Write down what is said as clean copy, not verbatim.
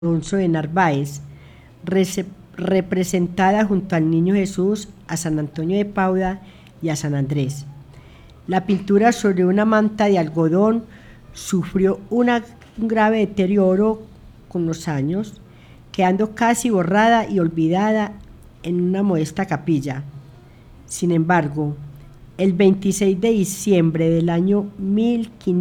Alonso de Narváez, representada junto al Niño Jesús, a San Antonio de Padua y a San Andrés. La pintura sobre una manta de algodón sufrió un grave deterioro con los años, quedando casi borrada y olvidada en una modesta capilla. Sin embargo, el 26 de diciembre del año 1500